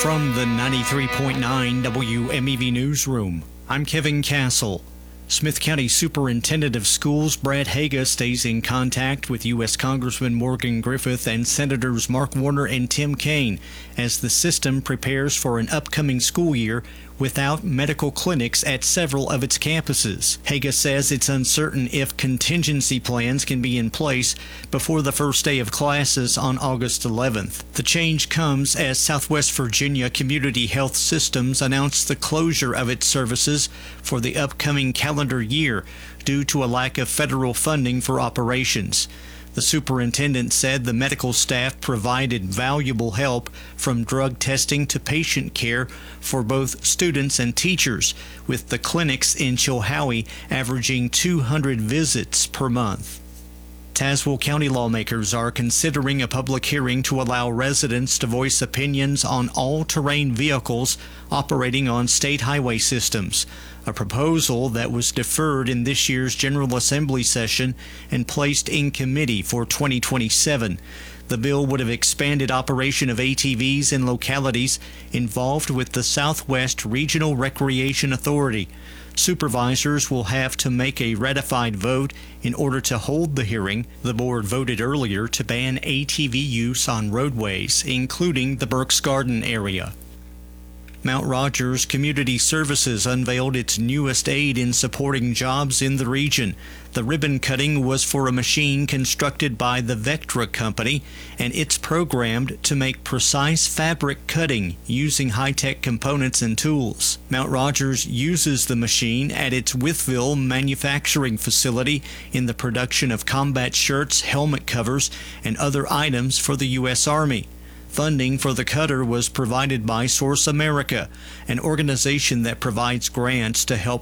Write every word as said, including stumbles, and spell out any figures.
From the ninety-three point nine W M E V Newsroom, I'm Kevin Castle. Smith County Superintendent of Schools Brad Haga stays in contact with U S Congressman Morgan Griffith and Senators Mark Warner and Tim Kaine as the system prepares for an upcoming school year without medical clinics at several of its campuses. Haga says it's uncertain if contingency plans can be in place before the first day of classes on August eleventh. The change comes as Southwest Virginia Community Health Systems announced the closure of its services for the upcoming calendar year due to a lack of federal funding for operations. The superintendent said the medical staff provided valuable help from drug testing to patient care for both students and teachers, with the clinics in Chilhowie averaging two hundred visits per month. Tazewell County lawmakers are considering a public hearing to allow residents to voice opinions on all-terrain vehicles operating on state highway systems, a proposal that was deferred in this year's General Assembly session and placed in committee for twenty twenty-seven. The bill would have expanded operation of A T Vs in localities involved with the Southwest Regional Recreation Authority. Supervisors will have to make a ratified vote in order to hold the hearing. The board voted earlier to ban A T V use on roadways, including the Burks Garden area. Mount Rogers Community Services unveiled its newest aid in supporting jobs in the region. The ribbon cutting was for a machine constructed by the Vectra Company, and it's programmed to make precise fabric cutting using high-tech components and tools. Mount Rogers uses the machine at its Wytheville manufacturing facility in the production of combat shirts, helmet covers, and other items for the U S Army. Funding for the cutter was provided by Source America, an organization that provides grants to help